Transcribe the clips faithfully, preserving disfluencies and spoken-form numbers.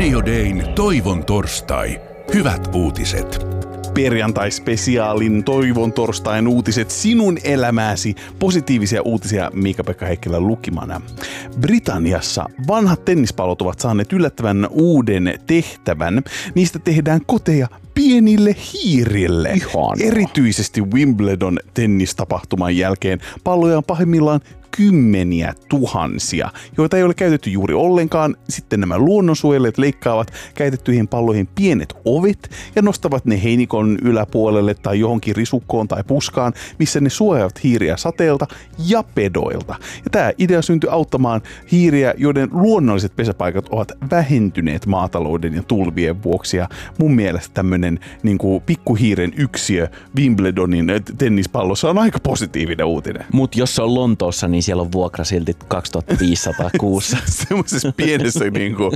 Radio Dayn Toivon torstai. Hyvät uutiset. Perjantai-spesiaalin Toivon torstain uutiset sinun elämääsi. Positiivisia uutisia Miika-Pekka Heikkilän lukimana. Britanniassa vanhat tennispallot ovat saaneet yllättävän uuden tehtävän. Niistä tehdään koteja pienille hiirille. Ihanaa. Erityisesti Wimbledon tennistapahtuman jälkeen palloja on pahimmillaan kymmeniä tuhansia, joita ei ole käytetty juuri ollenkaan. Sitten nämä luonnonsuojelijat leikkaavat käytettyihin palloihin pienet ovet ja nostavat ne heinikon yläpuolelle tai johonkin risukkoon tai puskaan, missä ne suojaavat hiiriä sateelta ja pedoilta. Ja tämä idea syntyi auttamaan hiiriä, joiden luonnolliset pesäpaikat ovat vähentyneet maatalouden ja tulvien vuoksi. Ja mun mielestä tämmöinen niin kuin pikkuhiiren yksiö Wimbledonin tennispallossa on aika positiivinen uutinen. Mut jos se on Lontoossa, niin siellä on vuokrasiltit kaksituhattaviisisataa kuussa. Semmoisessa pienessä niinku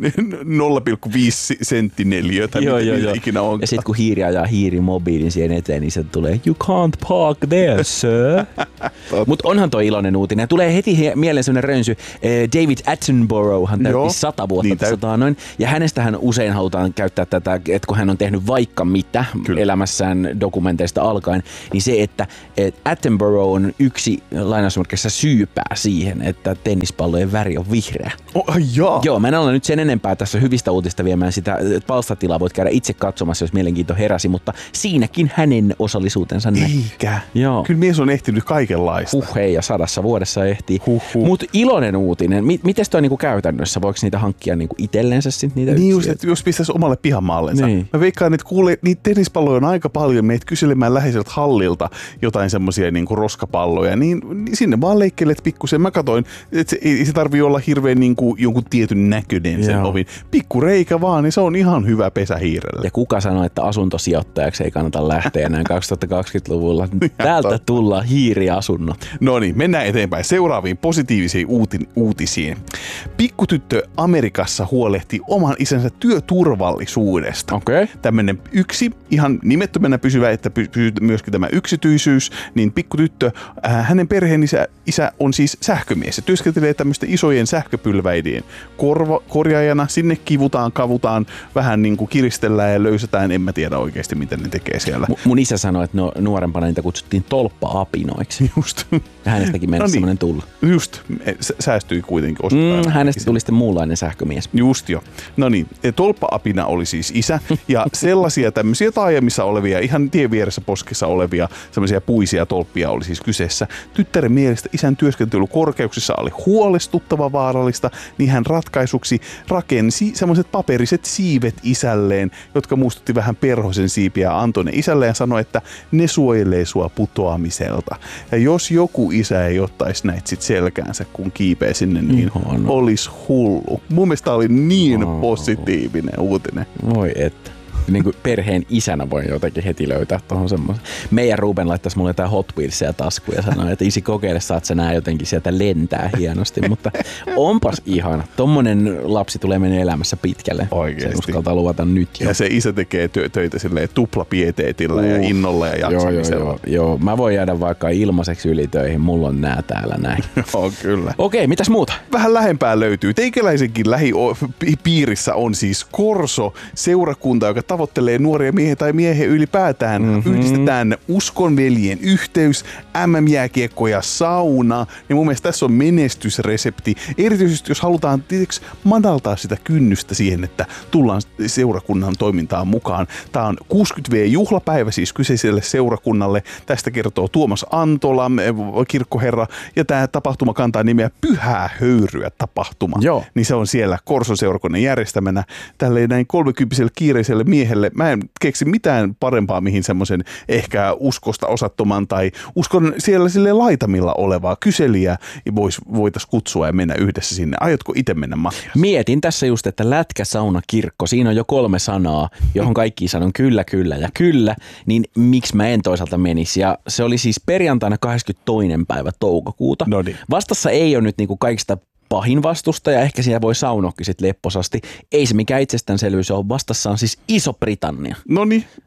nolla pilkku viisi senttineliötä, joo, mitä joo, joo. ikinä onkaan. Ja sitten kun hiiri ajaa hiirimobiilin siihen eteen, niin se tulee you can't park there, sir. Mutta onhan toi iloinen uutinen. Ja tulee heti he- mieleen semmoinen rönsy. David Attenboroughhan täytti sata vuotta niin, täyt... noin. Ja hänestähän usein halutaan käyttää tätä, että kun hän on tehnyt vaikka mitä Kyllä. elämässään dokumenteista alkaen, niin se, että et Attenborough on yksi lainausmerkissä syypää siihen, että tennispallojen väri on vihreä. Oh, jaa. Joo, mä en ole nyt sen enempää tässä hyvistä uutista viemään sitä palstatilaa. Voit käydä itse katsomassa, jos mielenkiinto heräsi, mutta siinäkin hänen osallisuutensa näkyy. Eikä. Joo. Kyllä mies on ehtinyt kaikenlaista. Huh, hei, ja sadassa vuodessa ehtii. Huh, huh. Mutta iloinen uutinen. M- Miten toi niinku käytännössä? Voiko niitä hankkia niinku itsellensä sit niitä Niin just, yksiöitä? että jos pistäisi omalle pihamaallensa. Niin. Mä veikkaan, että kuule, niitä tennispalloja on aika paljon. Meitä kyselemään läheiseltä hallilta jotain semmosia niinku roskapalloja. Niin, niin sinne vaan leikkelet pikkusen. Mä katsoin, että se, ei se tarvii olla hirveän niinku jonkun tietyn näköinen sen Joo. ovin. Pikku reikä vaan, niin se on ihan hyvä pesä hiirelle. Ja kuka sanoi, että asuntosijoittajaksi ei kannata lähteä enää kaksituhattakaksikymmentäluvulla? Täältä tullaan hiiriasunnot. No niin, mennään eteenpäin seuraaviin positiivisiin uutin, uutisiin. Pikkutyttö Amerikassa huolehti oman isänsä työturvallisuudesta. Okei. Okay. Tämmöinen yksi, ihan nimettömänä pysyvä, että pysyy myöskin tämä yksityisyys, niin pikkutyttö, äh, hänen perheen isä, isä on siis sähkömies. Se työskentelee tämmöisten isojen sähköpylväidien korva, korjaajana. Sinne kivutaan, kavutaan, vähän niin kuin kiristellään ja löysätään. En mä tiedä oikeasti, miten ne tekee siellä. M- mun isä sanoi, että no, nuorempana niitä kutsuttiin tolppa-apinoiksi. Just. Ja hänestäkin meni No niin. semmoinen tulla. Just. Säästyi kuitenkin osittain. Mm, hänestä tuli sitten muunlainen sähkömies. Just jo. No niin, tolppa-apina oli siis isä ja sellaisia tämmöisiä taajamissa olevia, ihan tien vieressä poskessa olevia semmoisia puisia tolppia oli siis kyseessä. Tyttären mielestä isän työskentely korkeuksissa oli huolestuttava vaarallista, niin hän ratkaisuksi rakensi semmoiset paperiset siivet isälleen, jotka muistutti vähän perhosen siipiä ja antoi ne isälle ja sanoi, että ne suojelee sua putoamiselta. Ja jos joku isä ei ottaisi näitä sit selkäänsä, kun kiipee sinne, niin Ihana. olisi hullu. Mun mielestä oli niin Oh. positiivinen uutinen. Voi että. Niin kuin perheen isänä voi jotenkin heti löytää tuohon semmoisen. Meidän Ruben laittaisi mulle jotain Hot Wheelsia taskuun ja sanoi, että isi kokeile, saat sä nää jotenkin sieltä lentää hienosti. Mutta onpas ihana. Tommonen lapsi tulee meidän elämässä pitkälle. Oikeesti. Se uskaltaa luvata nyt jo. Ja se isä tekee tö- töitä silleen tuplapieteetillä uh. ja innolla ja Joo, jaksamisella. joo, joo, joo. Mä voin jäädä vaikka ilmaiseksi ylitöihin. Mulla on nää täällä näin. Joo, kyllä. Okei, mitäs muuta? Vähän lähempää löytyy. Teikäläisenkin lähipiirissä on siis Korso-seurakunta, joka tavoittelee nuoria miehiä tai miehen ylipäätään. Mm-hmm. Yhdistetään uskonveljen yhteys, M M-jääkiekko ja sauna. Niin mun mielestä tässä on menestysresepti. Erityisesti jos halutaan tietysti madaltaa sitä kynnystä siihen, että tullaan seurakunnan toimintaan mukaan. Tämä on kuusikymmentä vuotisjuhlapäivä siis kyseiselle seurakunnalle. Tästä kertoo Tuomas Antola, kirkkoherra. Ja tämä tapahtuma kantaa nimeä Pyhää höyryä tapahtuma. Joo. Niin se on siellä Korson seurakunnan järjestämänä. Tälleen näin kolmekymppiselle kiireiselle miehelle. Mä en keksi mitään parempaa, mihin semmoisen ehkä uskosta osattoman tai uskon siellä sille laitamilla olevaa kyselijää vois, voitaisiin kutsua ja mennä yhdessä sinne. Aiotko itse mennä, Matias? Mietin tässä just, että lätkä, sauna, kirkko, siinä on jo kolme sanaa, johon kaikki sanon kyllä, kyllä ja kyllä, niin miksi mä en toisaalta menisi. Ja se oli siis perjantaina kahdeskymmenestoinen päivä toukokuuta. Noniin. Vastassa ei ole nyt niinku kaikista pahin vastustaja, ehkä siellä voi saunoakin sit lepposasti. Ei se mikään itsestäänselvyys ole. Vastassa on siis Iso-Britannia. Noniin.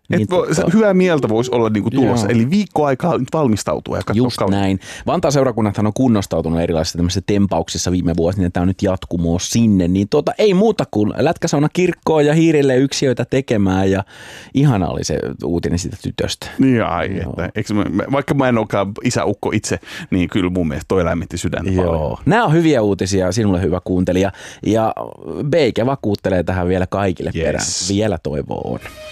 Niin Et vo, hyvää mieltä voisi olla niinku tulossa. Joo. Eli viikko aikaa nyt valmistautua ja katsoa just kautta. näin. Vantaan seurakunnathan on kunnostautunut erilaisissa tämmöisissä tempauksissa viime vuosina, ja tämä on nyt jatkumoa sinne. Niin tuota, ei muuta kuin lätkäsauna kirkkoon ja hiirille yksiöitä tekemään, ja ihana oli se uutinen siitä tytöstä. Niin ai, että, eikö, vaikka mä en olekaan isäukko itse, niin kyllä mun mielestä toi lämmitti sydäntä Joo. paljon. Nämä on hyviä uutisia sinulle, hyvä kuuntelija. Ja Beike vakuuttelee tähän vielä kaikille yes. perään. Vielä toivoa on.